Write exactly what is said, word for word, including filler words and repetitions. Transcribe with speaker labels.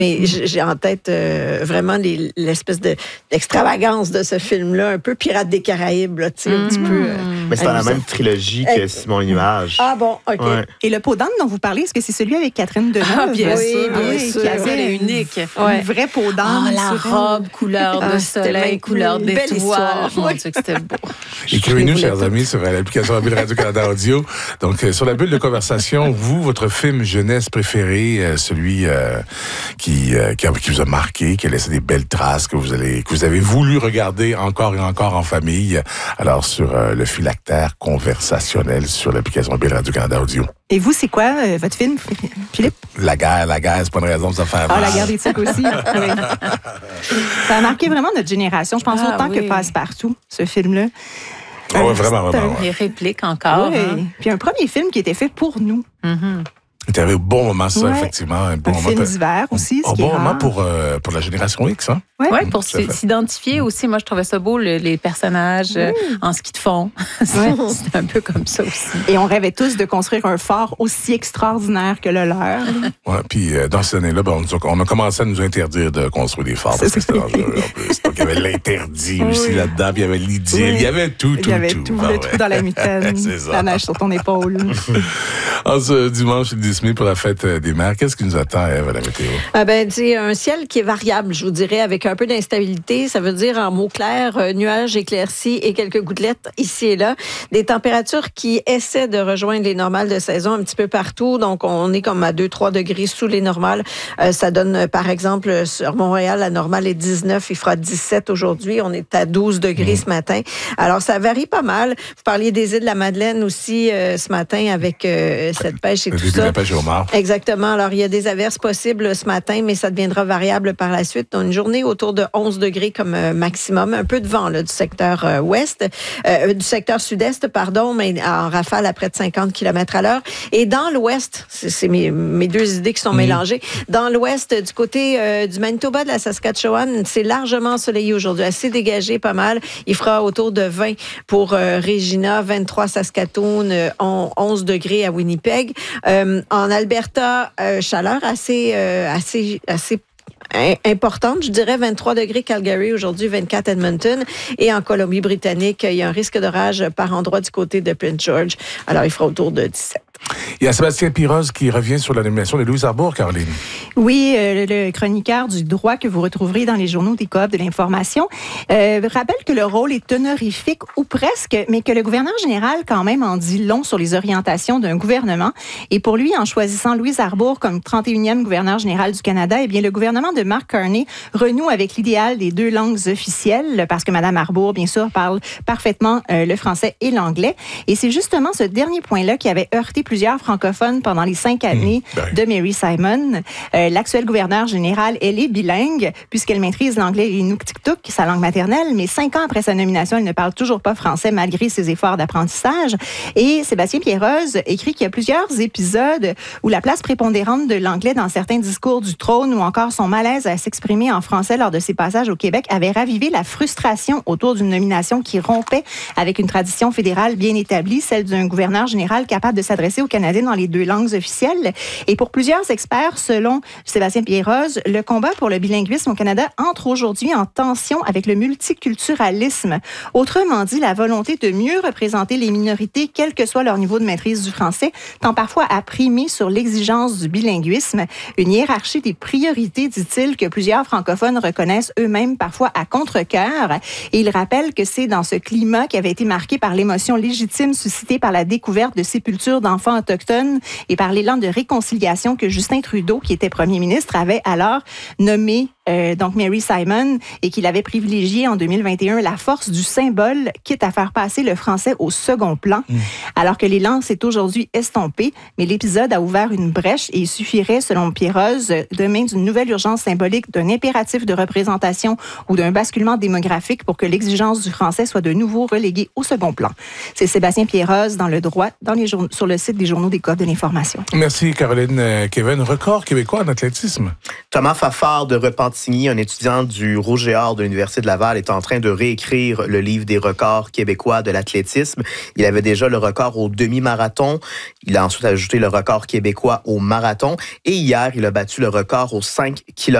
Speaker 1: Mais j'ai en tête euh, vraiment les, l'espèce de, d'extravagance de ce film-là, un peu Pirates des Caraïbes, là, tu sais, un petit peu. Euh,
Speaker 2: Mais c'est dans la même trilogie que Simon et Nuages.
Speaker 1: Ah bon, OK.
Speaker 2: Ouais.
Speaker 3: Et le peau d'âne dont vous parlez, est-ce que c'est celui avec Catherine Deneuve?
Speaker 4: Ah, bien
Speaker 1: oui,
Speaker 4: sûr,
Speaker 1: bien
Speaker 4: oui,
Speaker 1: sûr.
Speaker 4: qui avait unique.
Speaker 3: Une
Speaker 4: Ouais.
Speaker 3: vraie peau d'âne.
Speaker 4: Oh, la
Speaker 3: sur
Speaker 4: robe, couleur de
Speaker 1: Ah,
Speaker 4: soleil, couleur
Speaker 1: une belle
Speaker 4: d'étoile.
Speaker 1: histoire.
Speaker 4: Mon
Speaker 1: Oui.
Speaker 4: Dieu, que c'était beau.
Speaker 5: Écrivez-nous,
Speaker 1: Je
Speaker 5: chers
Speaker 1: voulais
Speaker 5: amis, sur l'application mobile Radio-Canada Audio. Donc, euh, sur la bulle de conversation, vous, votre film jeunesse préféré, euh, celui euh, qui, euh, qui, a, qui vous a marqué, qui a laissé des belles traces, que vous, allez, que vous avez voulu regarder encore et encore en famille. Alors, sur euh, le phylactère conversationnel sur l'application mobile Radio-Canada Audio.
Speaker 3: Et vous, c'est quoi euh, votre film, Philippe?
Speaker 5: La guerre, la guerre, c'est pas une raison de se faire
Speaker 3: Ah,
Speaker 5: mal.
Speaker 3: la guerre des tucs aussi. Oui. Ça a marqué vraiment notre génération. Je pense
Speaker 4: Ah,
Speaker 3: autant
Speaker 4: oui.
Speaker 3: que Passe-Partout, ce film-là.
Speaker 5: Ah ouais, vraiment,
Speaker 3: C'est un-
Speaker 5: vraiment. Ouais.
Speaker 4: Les répliques encore.
Speaker 3: Oui.
Speaker 4: hein.
Speaker 3: Puis un premier film qui était fait pour nous.
Speaker 4: Mhm.
Speaker 5: Tu avais au bon moment, ça,
Speaker 3: Ouais.
Speaker 5: effectivement. Un bon
Speaker 3: Un
Speaker 5: moment.
Speaker 3: film d'hiver aussi, ce
Speaker 5: Un
Speaker 3: qui
Speaker 5: bon
Speaker 3: est
Speaker 5: moment
Speaker 3: rare.
Speaker 5: pour, euh, pour la génération X, hein?
Speaker 3: Ouais.
Speaker 4: Oui, pour
Speaker 5: tout à fait.
Speaker 4: s'identifier aussi. Moi, je trouvais ça beau, le- les personnages euh, en ski de fond. C'était un peu comme ça aussi.
Speaker 3: Et on rêvait tous de construire un fort aussi extraordinaire que le leur.
Speaker 5: Ouais, puis euh, dans ces années-là, ben, on, nous a- on a commencé à nous interdire de construire des forts parce que c'était dangereux en plus. Donc, il y avait l'interdit aussi
Speaker 3: Oui.
Speaker 5: là-dedans, puis il y avait l'idylle,
Speaker 3: Oui.
Speaker 5: il y avait tout, tout,
Speaker 3: Il y avait
Speaker 5: tout.
Speaker 3: tout,
Speaker 5: Ah
Speaker 3: le
Speaker 5: ouais.
Speaker 3: trou dans la mitaine,
Speaker 5: C'est ça.
Speaker 3: la neige sur ton épaule.
Speaker 5: En ce dimanche, le dix mai pour la fête euh, des mères, qu'est-ce qui nous attend, Ève, à la météo?
Speaker 1: Ah ben, c'est un ciel qui est variable, je vous dirais, avec un peu d'instabilité. Ça veut dire, en mots clairs, euh, nuages éclaircis et quelques gouttelettes ici et là. Des températures qui essaient de rejoindre les normales de saison un petit peu partout. Donc, on est comme à deux trois degrés sous les normales. Euh, ça donne, euh, par exemple, sur Montréal, la normale est dix-neuf. Il fera dix-sept aujourd'hui. On est à douze degrés ce matin. Alors, ça varie pas mal. Vous parliez des îles de la Madeleine aussi euh, ce matin avec euh, cette pêche et
Speaker 5: Le
Speaker 1: tout
Speaker 5: début de
Speaker 1: ça.
Speaker 5: la pêche au homard.
Speaker 1: Exactement. Alors, il y a des averses possibles ce matin, mais ça deviendra variable par la suite. Donc, une journée autour de onze degrés comme euh, maximum. Un peu de vent là, du secteur euh, ouest, euh, du secteur sud-est, pardon, mais en rafale à près de cinquante kilomètres à l'heure. Et dans l'ouest, c'est, c'est mes, mes deux idées qui sont mélangées, dans l'ouest, du côté euh, du Manitoba, de la Saskatchewan, c'est largement ensoleillé aujourd'hui, assez dégagé, pas mal. Il fera autour de vingt pour euh, Regina, vingt-trois Saskatoon, euh, onze degrés à Winnipeg. Euh, en Alberta, euh, chaleur assez, euh, assez, assez importante, je dirais vingt-trois degrés Calgary aujourd'hui, vingt-quatre Edmonton. Et en Colombie-Britannique, il y a un risque d'orage par endroit du côté de Prince George. Alors, il fera autour de dix-sept.
Speaker 5: Il y a Sébastien Piroz qui revient sur la nomination de Louise Arbour, Caroline.
Speaker 3: Oui, euh, le chroniqueur du droit que vous retrouverez dans les journaux des Coop de l'information euh, rappelle que le rôle est honorifique ou presque, mais que le gouverneur général quand même en dit long sur les orientations d'un gouvernement. Et pour lui, en choisissant Louise Arbour comme trente et unième gouverneur général du Canada, eh bien le gouvernement de Mark Carney renoue avec l'idéal des deux langues officielles, parce que Mme Arbour, bien sûr, parle parfaitement euh, le français et l'anglais. Et c'est justement ce dernier point-là qui avait heurté plusieurs francophones pendant les cinq années
Speaker 5: Mmh, ben.
Speaker 3: de Mary Simon. Euh, l'actuelle gouverneure générale, elle est bilingue, puisqu'elle maîtrise l'anglais et l'inuktitut, sa langue maternelle, mais cinq ans après sa nomination, elle ne parle toujours pas français malgré ses efforts d'apprentissage. Et Sébastien Pierroz écrit qu'il y a plusieurs épisodes où la place prépondérante de l'anglais dans certains discours du trône ou encore son malaise à s'exprimer en français lors de ses passages au Québec avait ravivé la frustration autour d'une nomination qui rompait avec une tradition fédérale bien établie, celle d'un gouverneur général capable de s'adresser aux Canadiens dans les deux langues officielles. Et pour plusieurs experts, selon Sébastien Pierroz, le combat pour le bilinguisme au Canada entre aujourd'hui en tension avec le multiculturalisme. Autrement dit, la volonté de mieux représenter les minorités, quel que soit leur niveau de maîtrise du français, tend parfois à primer sur l'exigence du bilinguisme. Une hiérarchie des priorités, dit-il, que plusieurs francophones reconnaissent eux-mêmes parfois à contre-cœur. Et il rappelle que c'est dans ce climat qui avait été marqué par l'émotion légitime suscitée par la découverte de sépultures d'enfants autochtones et par l'élan de réconciliation que Justin Trudeau, qui était premier ministre, avait alors nommé euh, donc Mary Simon et qu'il avait privilégié en deux mille vingt et un la force du symbole, quitte à faire passer le français au second plan. Mmh. Alors que l'élan s'est aujourd'hui estompé, mais l'épisode a ouvert une brèche et il suffirait, selon Pierroz, demain d'une nouvelle urgence symbolique, d'un impératif de représentation ou d'un basculement démographique pour que l'exigence du français soit de nouveau reléguée au second plan. C'est Sébastien Pierroz dans Le Droit, dans les journaux, sur le site des journaux des Coop de l'information.
Speaker 5: Merci, Caroline. Euh, Kevin, record québécois en athlétisme.
Speaker 2: Thomas Fafard de Repentigny Montigny, un étudiant du Rouge et Or de l'Université de Laval, est en train de réécrire le livre des records québécois de l'athlétisme. Il avait déjà le record au demi-marathon. Il a ensuite ajouté le record québécois au marathon. Et hier, il a battu le record aux cinq kilomètres.